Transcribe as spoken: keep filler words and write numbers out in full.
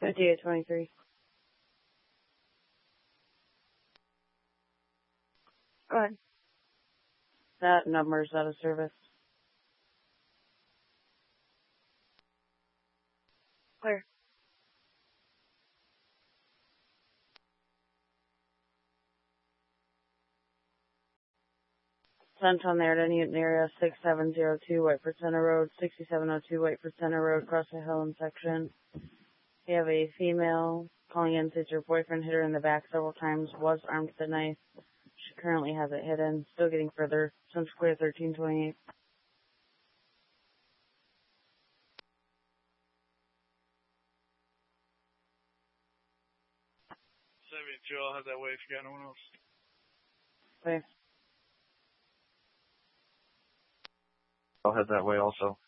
fifty-eight twenty-three. Go ahead. That number's out of service. Clear. Sent on there to Newton area, six seven zero two Whiteford Center Road, sixty-seven oh two Whiteford Center Road, across the hill in section. You have a female calling in, says your boyfriend hit her in the back several times, was armed with a knife. She currently has it hidden, still getting further. Since clear thirteen twenty-eight. seventy-two, I'll head that way if you got no one else. Okay. I'll head that way also.